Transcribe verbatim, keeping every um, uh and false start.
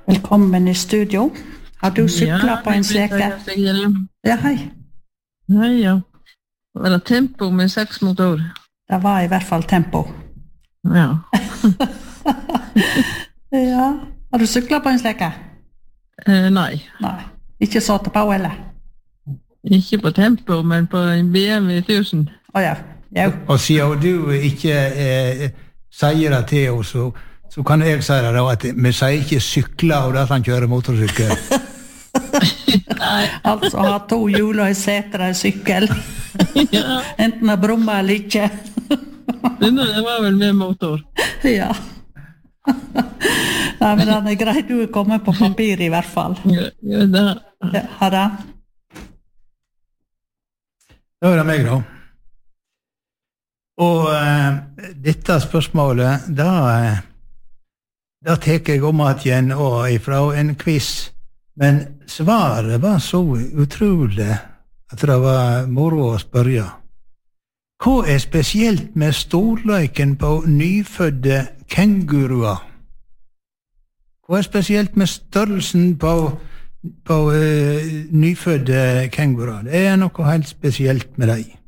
Velkommen i studio. Har du cyklet ja, på en sleke? Ja, hei. Hei, ja. Var det tempo med seks motor? Det var i hvert fall tempo. Ja. Ja. Har du cyklet på en sleke? Eh, nei. Nei. Ikke satt på, eller? Ikke på tempo, men på en B M W tusen. Å ja. Ja. Og siden du ikke eh, sier det til oss, så, så kan jeg si det da, at vi sier ikke sykler og at han kjører motorsykkel. Altså ha to hjul og en seter og en sykkel. Ja. Enten å brumme eller ikke. Det var vel med motor. Ja. Nei, men den er greit, du er kommet på papir i hvert fall. Ja, ja det. Ja, har det? Da er det meg da. Og uh, dette spørsmålet, da, uh, da teker jeg om at igjen og ifra en quiz. Men svaret var så utrolig at det var moro å spørre. Hva er spesielt med storløyken på nyfødde kenguruer? Hva er spesielt med størrelsen på, på uh, nyfødde kenguruer? Det er noe helt spesielt med dem.